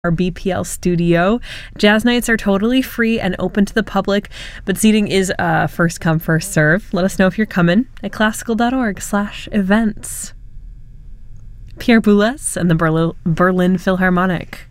our BPL studio. Jazz nights are totally free and open to the public, but seating is first come, first serve. Let us know if you're coming at classical.org/events. Pierre Boulez and the Berlin Philharmonic.